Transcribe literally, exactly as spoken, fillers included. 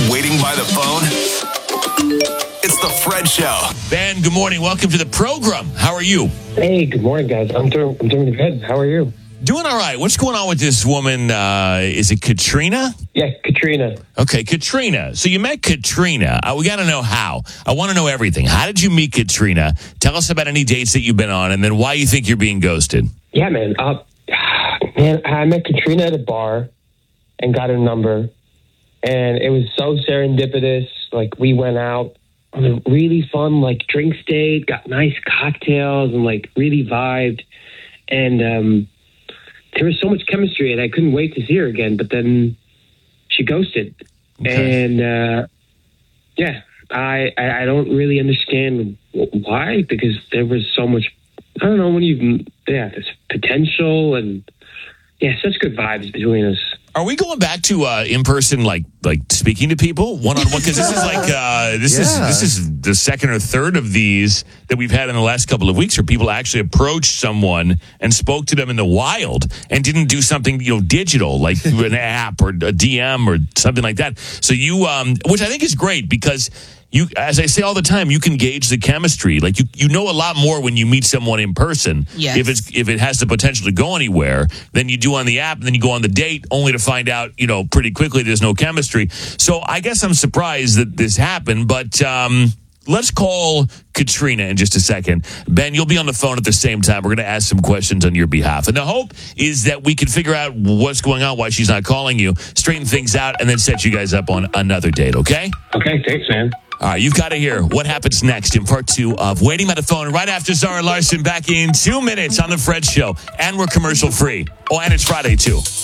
Waiting by the phone? It's the Fred Show. Ben, good morning. Welcome to the program. How are you? Hey, good morning, guys. I'm doing, I'm doing good. How are you? Doing all right. What's going on with this woman? Uh, is it Katrina? Yeah, Katrina. Okay, Katrina. So you met Katrina. Uh, we got to know how. I want to know everything. How did you meet Katrina? Tell us about any dates that you've been on, and then why you think you're being ghosted. Yeah, man. Uh, man, I met Katrina at a bar and got her number, and it was so serendipitous. Like, we went out on a really fun, like, drinks date, got nice cocktails, and, like, really vibed. And um, there was so much chemistry, and I couldn't wait to see her again. But then she ghosted. Okay. And, uh, yeah, I, I I don't really understand why, because there was so much, I don't know, when you, yeah, there's potential and, yeah, such good vibes between us. Are we going back to uh, in person, like like speaking to people one on one? Because this is like uh, this Yeah. is this is the second or third of these that we've had in the last couple of weeks, where people actually approached someone and spoke to them in the wild and didn't do something, you know, digital, like through an app or a D M or something like that. So you, um, which I think is great, because you, as I say all the time, you can gauge the chemistry. Like you, you know a lot more when you meet someone in person. Yes. If it's if it has the potential to go anywhere, than you do on the app, and then you go on the date only to find out, you know, pretty quickly there's no chemistry. So I guess I'm surprised that this happened, but um, let's call Katrina in just a second. Ben, you'll be on the phone at the same time. We're going to ask some questions on your behalf. And the hope is that we can figure out what's going on, why she's not calling you, straighten things out, and then set you guys up on another date, okay? Okay, thanks, man. All right, you've got to hear what happens next in part two of Waiting by the Phone, right after Zara Larson, back in two minutes on The Fred Show. And we're commercial free. Oh, and it's Friday, too.